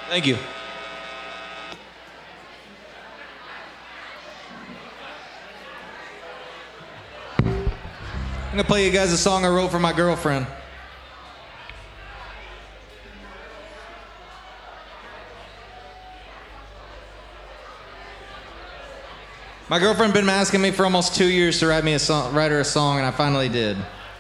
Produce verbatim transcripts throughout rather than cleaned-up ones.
Thank you. I'm gonna play you guys a song I wrote for my girlfriend. My girlfriend been asking me for almost two years to write me a song, write her a song, and I finally did.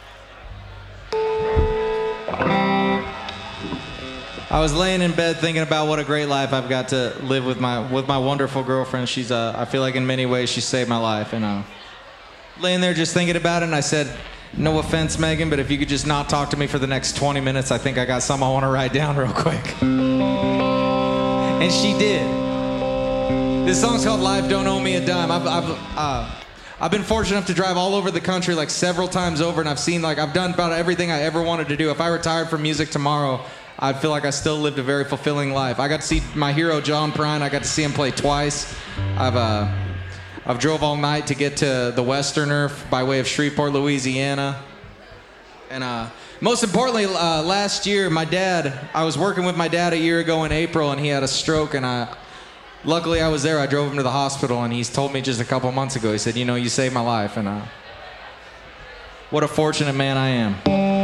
I was laying in bed thinking about what a great life I've got to live with my with my wonderful girlfriend. She's uh, I feel like in many ways she saved my life, and uh, laying there just thinking about it, and I said, no offense, Megan, but if you could just not talk to me for the next twenty minutes, I think I got something I want to write down real quick. And she did. This song's called Life Don't Owe Me a Dime. I've, I've, uh, I've been fortunate enough to drive all over the country like several times over, and I've seen, like, I've done about everything I ever wanted to do. If I retired from music tomorrow, I'd feel like I still lived a very fulfilling life. I got to see my hero, John Prine. I got to see him play twice. I've, uh, I've drove all night to get to the Westerner by way of Shreveport, Louisiana. And uh, most importantly, uh, last year, my dad, I was working with my dad a year ago in April, and he had a stroke, and I... Luckily, I was there. I drove him to the hospital, and he's told me just a couple months ago, he said, you know, you saved my life, and uh, what a fortunate man I am.